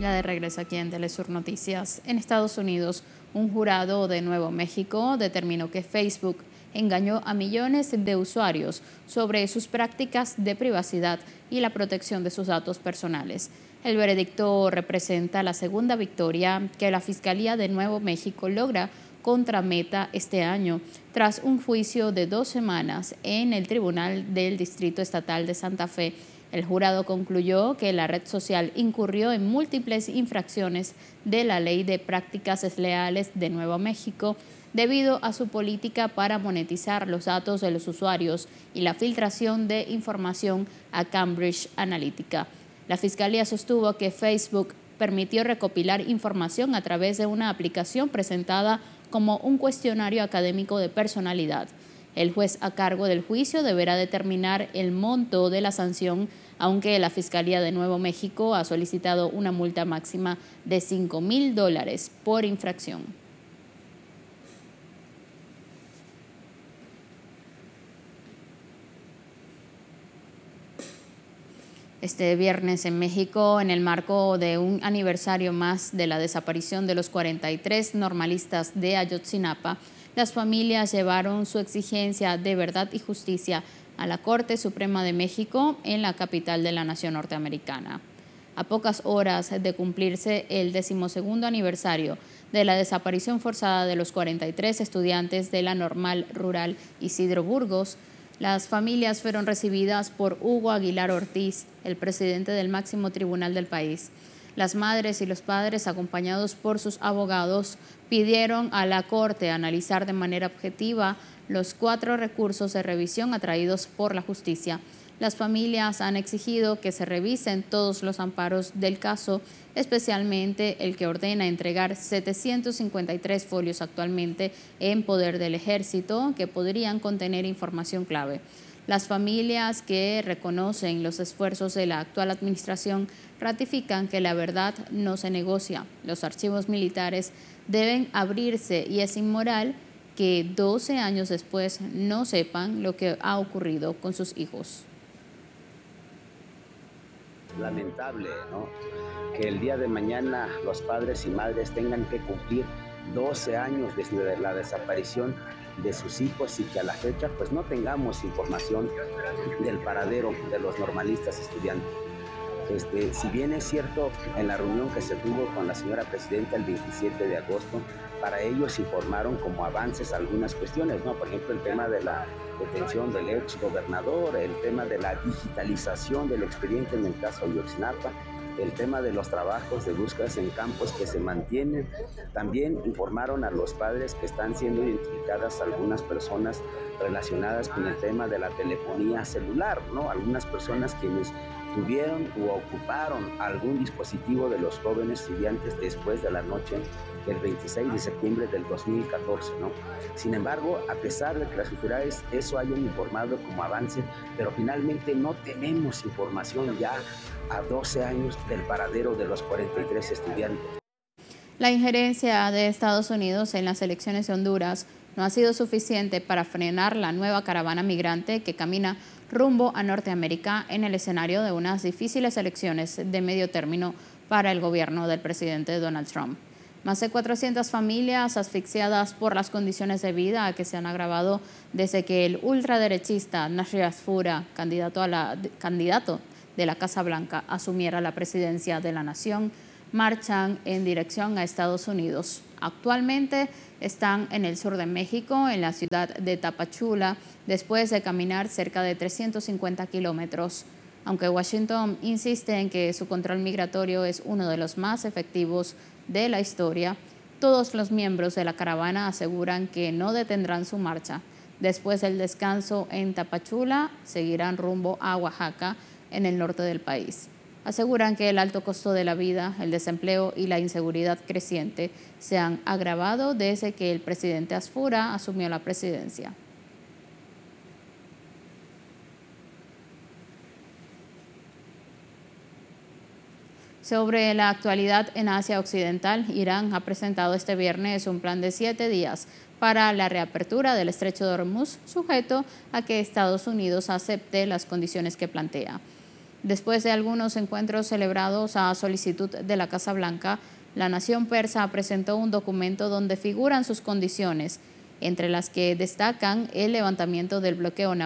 Ya de regreso aquí en Telesur Noticias. En Estados Unidos, un jurado de Nuevo México determinó que Facebook engañó a millones de usuarios sobre sus prácticas de privacidad y la protección de sus datos personales. El veredicto representa la segunda victoria que la Fiscalía de Nuevo México logra contra Meta este año, tras un juicio de 2 semanas en el Tribunal del Distrito Estatal de Santa Fe. El jurado concluyó que la red social incurrió en múltiples infracciones de la Ley de Prácticas Desleales de Nuevo México debido a su política para monetizar los datos de los usuarios y la filtración de información a Cambridge Analytica. La Fiscalía sostuvo que Facebook permitió recopilar información a través de una aplicación presentada como un cuestionario académico de personalidad. El juez a cargo del juicio deberá determinar el monto de la sanción, aunque la Fiscalía de Nuevo México ha solicitado una multa máxima de $5,000 por infracción. Este viernes en México, en el marco de un aniversario más de la desaparición de los 43 normalistas de Ayotzinapa, las familias llevaron su exigencia de verdad y justicia a la Corte Suprema de México en la capital de la nación norteamericana. A pocas horas de cumplirse el 12º aniversario de la desaparición forzada de los 43 estudiantes de la Normal Rural Isidro Burgos, las familias fueron recibidas por Hugo Aguilar Ortiz, el presidente del máximo tribunal del país. Las madres y los padres, acompañados por sus abogados, pidieron a la Corte analizar de manera objetiva los 4 recursos de revisión atraídos por la justicia. Las familias han exigido que se revisen todos los amparos del caso, especialmente el que ordena entregar 753 folios actualmente en poder del Ejército que podrían contener información clave. Las familias que reconocen los esfuerzos de la actual administración ratifican que la verdad no se negocia. Los archivos militares deben abrirse y es inmoral que 12 años después no sepan lo que ha ocurrido con sus hijos. Lamentable, ¿no? Que el día de mañana los padres y madres tengan que cumplir 12 años desde la desaparición de sus hijos y que a la fecha pues no tengamos información del paradero de los normalistas estudiantes. Si bien es cierto, en la reunión que se tuvo con la señora presidenta el 27 de agosto, para ellos informaron como avances algunas cuestiones, ¿no? Por ejemplo, el tema de la detención del ex gobernador, el tema de la digitalización del expediente en el caso de Ayotzinapa, el tema de los trabajos de búsquedas en campos que se mantienen. También informaron a los padres que están siendo identificadas algunas personas relacionadas con el tema de la telefonía celular, ¿no? Algunas personas quienes tuvieron u ocuparon algún dispositivo de los jóvenes estudiantes después de la noche del 26 de septiembre del 2014, ¿no? Sin embargo, a pesar de que las autoridades eso hayan informado como avance, pero finalmente no tenemos información ya a 12 años del paradero de los 43 estudiantes. La injerencia de Estados Unidos en las elecciones de Honduras no ha sido suficiente para frenar la nueva caravana migrante que camina rumbo a Norteamérica en el escenario de unas difíciles elecciones de medio término para el gobierno del presidente Donald Trump. Más de 400 familias asfixiadas por las condiciones de vida que se han agravado desde que el ultraderechista Nasir Asfoura, candidato de la Casa Blanca, asumiera la presidencia de la nación, marchan en dirección a Estados Unidos. Actualmente están en el sur de México, en la ciudad de Tapachula, después de caminar cerca de 350 kilómetros. Aunque Washington insiste en que su control migratorio es uno de los más efectivos de la historia, todos los miembros de la caravana aseguran que no detendrán su marcha. Después del descanso en Tapachula, seguirán rumbo a Oaxaca, en el norte del país. Aseguran que el alto costo de la vida, el desempleo y la inseguridad creciente se han agravado desde que el presidente Asfoura asumió la presidencia. Sobre la actualidad en Asia Occidental, Irán ha presentado este viernes un plan de 7 días para la reapertura del estrecho de Hormuz, sujeto a que Estados Unidos acepte las condiciones que plantea. Después de algunos encuentros celebrados a solicitud de la Casa Blanca, la nación persa presentó un documento donde figuran sus condiciones, entre las que destacan el levantamiento del bloqueo